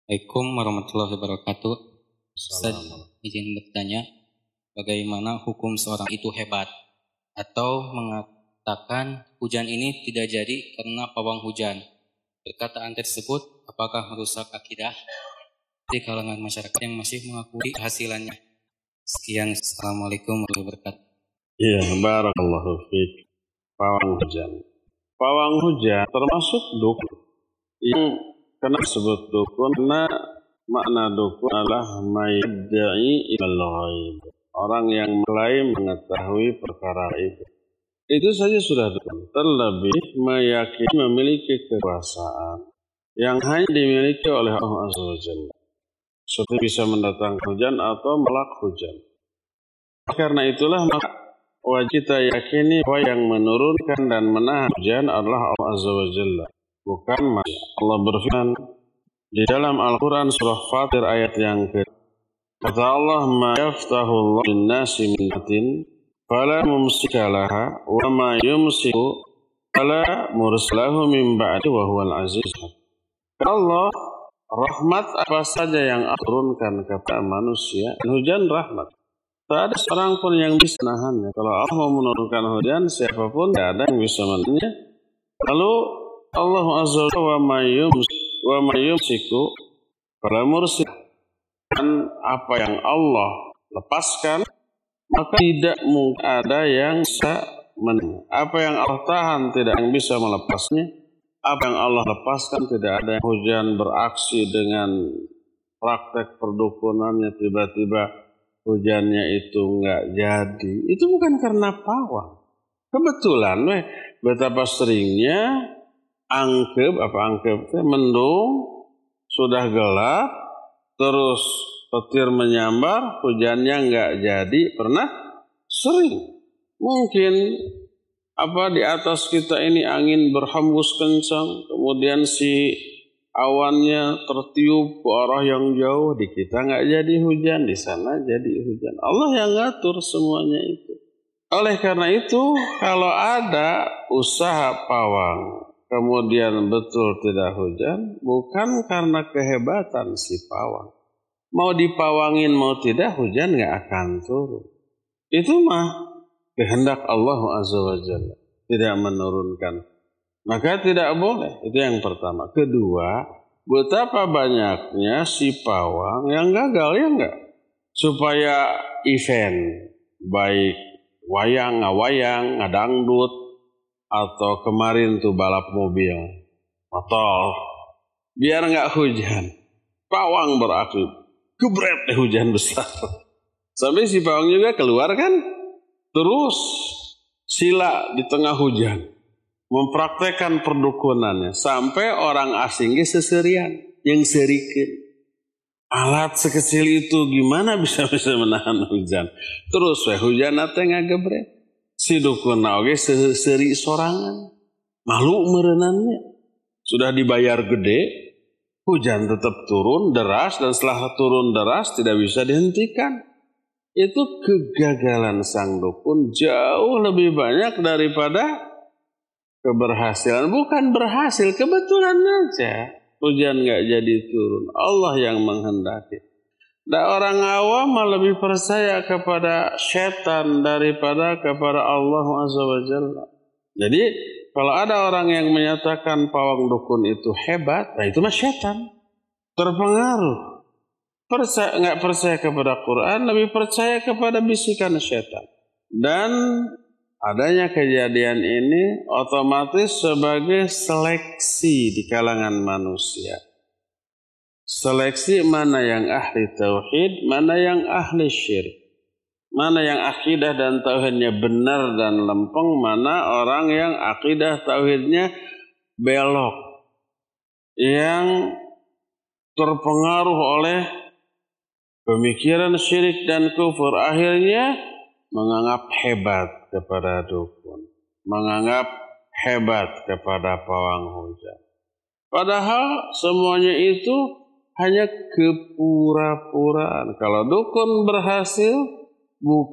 Assalamualaikum warahmatullahi wabarakatuh. Ustaz, Assalamualaikum. izin bertanya, bagaimana hukum seorang itu hebat? Atau mengatakan hujan ini tidak jadi karena pawang hujan. Perkataan tersebut apakah merusak akidah di kalangan masyarakat yang masih mengakui hasilannya? Sekian, Assalamualaikum warahmatullahi wabarakatuh. Iya, barakallahu fiik. Pawang hujan. Pawang hujan termasuk dukun. Yang kena disebut dukun karena makna dukun adalah mayadda'i ilal ghaib. Orang yang mengklaim mengetahui perkara itu. Itu saja sudah dukun. Terlebih meyakini memiliki kekuasaan yang hanya dimiliki oleh Allah Azza wa Jalla. Seperti bisa mendatangkan hujan atau melak hujan. Karena itulah maka wajib kita yakini bahwa yang menurunkan dan menahan hujan adalah Allah Azza wa Jalla, bukan manusia. Allah berfirman di dalam Al-Quran surah Fatir ayat yang ke kata Allah, ma yaftahu Allah linnasi min rahmatin fala mumsika laha wa ma yumsiku fala mursalahu min ba'di wa huwal aziz. Allah, rahmat apa saja yang Allah turunkan kepada manusia, hujan rahmat. Tak ada seorang pun yang bisa menahannya. Kalau Allah mau menurunkan hujan, siapapun tidak ada yang bisa menahannya. Lalu Allah Azza wa ma yumsiku fala mursil. Dan apa yang Allah lepaskan, maka tidak mungkin ada yang bisa menahan. Apa yang Allah tahan tidak yang bisa melepasnya. Apa yang Allah lepaskan tidak ada yang hujan beraksi dengan praktek perdukunannya tiba-tiba hujannya itu enggak jadi. Itu bukan karena pawang. Kebetulan betapa seringnya angkep mendung sudah gelap terus petir menyambar, hujannya enggak jadi. Pernah sering. Mungkin di atas kita ini angin berhembus kencang, kemudian si awannya tertiup ke arah yang jauh, di kita nggak jadi hujan, di sana jadi hujan. Allah yang ngatur semuanya itu. Oleh karena itu, kalau ada usaha pawang, kemudian betul tidak hujan, bukan karena kehebatan si pawang. Mau dipawangin mau tidak, hujan nggak akan turun. Itu mah kehendak Allah Azza wa Jalla, tidak menurunkan. Maka tidak boleh, itu yang pertama. Kedua, betapa banyaknya si pawang yang gagal, ya enggak? Supaya event, baik wayang, ngawayang, ngadangdut, atau kemarin tuh balap mobil, motor, biar enggak hujan. Pawang beraksi, gebret hujan besar. Sampai si pawang juga keluar kan, terus sila di tengah hujan. Mempraktekkan perdukunannya sampai orang asing seserian yang serikin alat sekecil itu gimana bisa menahan hujan. Terus hujan nate ngagebret si dukun oge seri sorangan malu merenannya. Sudah dibayar gede, hujan tetap turun deras, dan setelah turun deras tidak bisa dihentikan. Itu kegagalan sang dukun jauh lebih banyak daripada keberhasilan. Bukan berhasil, kebetulan aja hujan nggak jadi turun. Allah yang menghendaki. Dan orang awam lebih percaya kepada setan daripada kepada Allah Azza wa Jalla. Jadi kalau ada orang yang menyatakan pawang dukun itu hebat, nah itu mah setan. Terpengaruh. Nggak percaya kepada Quran, lebih percaya kepada bisikan setan. Dan adanya kejadian ini otomatis sebagai seleksi di kalangan manusia. Seleksi mana yang ahli tauhid, mana yang ahli syirik. Mana yang akidah dan tauhidnya benar dan lempeng, mana orang yang akidah tauhidnya belok. Yang terpengaruh oleh pemikiran syirik dan kufur, akhirnya menganggap hebat kepada dukun, menganggap hebat kepada pawang hujan. Padahal semuanya itu hanya kepura-puraan. Kalau dukun berhasil, bukan